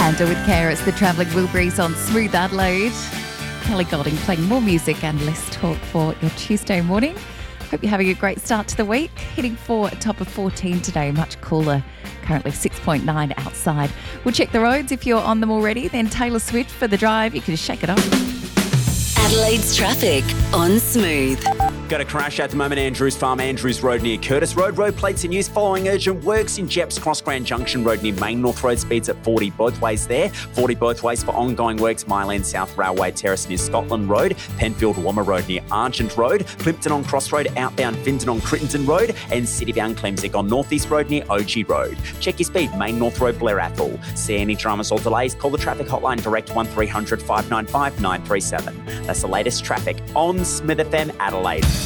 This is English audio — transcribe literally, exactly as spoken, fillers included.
Handle with Care. It's the Travelling Wilburys on Smooth Adelaide. Kelly Golding playing more music and less talk for your Tuesday morning. Hope you're having a great start to the week. Hitting for a top of fourteen today, much cooler. Currently six point nine outside. We'll check the roads if you're on them already. Then Taylor Swift for the drive. You can just shake it off. Adelaide's traffic on Smooth. Got a crash at the moment, Andrews Farm, Andrews Road near Curtis Road. Road plates in use following urgent works in Jeps Cross Grand Junction Road near Main North Road. Speeds at forty both ways there. forty both ways for ongoing works. Myland South Railway Terrace near Scotland Road. Penfield Wommer Road near Argent Road. Plimpton on Cross Road, outbound Finton on Crittenden Road. And Citybound Clemsick on North East Road near O G Road. Check your speed, Main North Road, Blair Athol. See any dramas or delays? Call the traffic hotline direct one three hundred five nine five nine three seven. That's the latest traffic on Smith F M Adelaide.